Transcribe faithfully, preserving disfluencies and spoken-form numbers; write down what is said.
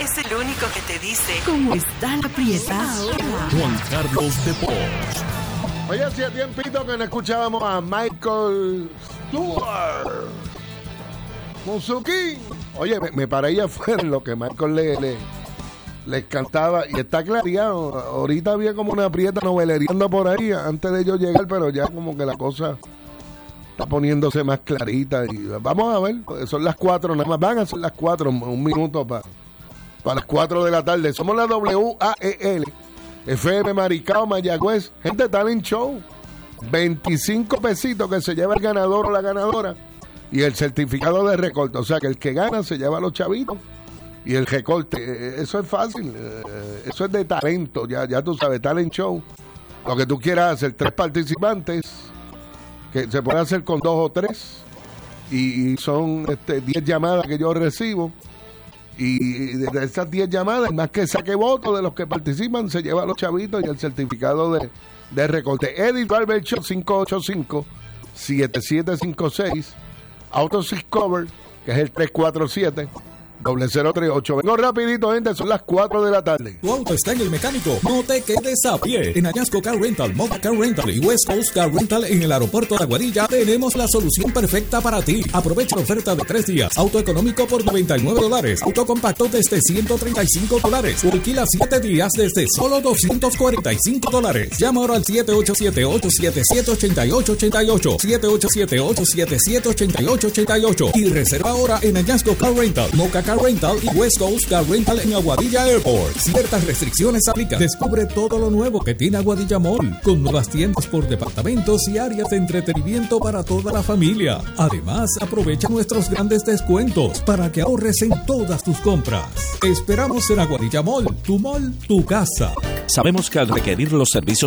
es el único que te dice cómo está la prieta. Juan Carlos de Pos. Oye, hacía tiempito que no escuchábamos a Michael Stewart. Muzuki. Oye, me, me paré allá afuera en lo que Michael le, le, les cantaba. Y está clareado. Ahorita había como una prieta noveleriando por ahí antes de yo llegar, pero ya como que la cosa está poniéndose más clarita. Y vamos a ver, son las cuatro, nada más van a ser las cuatro, un minuto para para las cuatro de la tarde. Somos la W A E L, F M Maricao, Mayagüez, gente Talent Show. veinticinco pesitos que se lleva el ganador o la ganadora y el certificado de recorte. O sea que el que gana se lleva los chavitos y el recorte. Eso es fácil, eso es de talento, ya, ya tú sabes, Talent Show. Lo que tú quieras hacer, tres participantes, que se puede hacer con dos o tres, y, y son este, diez llamadas que yo recibo. Y de esas diez llamadas, más que saque votos de los que participan, se lleva los chavitos y el certificado de, de recorte. Edith Barber Shop, cinco ocho cinco, siete siete cinco seis. Autosys Cover, que es el tres cuatro siete, cero cero tres ocho. Vengo rapidito, gente, son las cuatro de la tarde. Tu auto está en el mecánico, no te quedes a pie. En Añasco Car Rental, Moda Car Rental y West Coast Car Rental en el aeropuerto de Aguadilla tenemos la solución perfecta para ti. Aprovecha la oferta de tres días, auto económico por noventa y nueve dólares, auto compacto desde ciento treinta y cinco dólares, o alquila siete días desde solo doscientos cuarenta y cinco dólares. Llama ahora al siete ocho siete, ocho siete siete, ocho ocho ocho ocho, siete ocho siete, ocho siete siete, ocho ocho ocho ocho y reserva ahora en Añasco Car Rental, Moca Car Rental y West Coast Car Rental en Aguadilla Airport. Ciertas restricciones aplican. Descubre todo lo nuevo que tiene Aguadilla Mall, con nuevas tiendas por departamentos y áreas de entretenimiento para toda la familia. Además, aprovecha nuestros grandes descuentos para que ahorres en todas tus compras. Esperamos en Aguadilla Mall, tu mall, tu casa. Sabemos que al requerir los servicios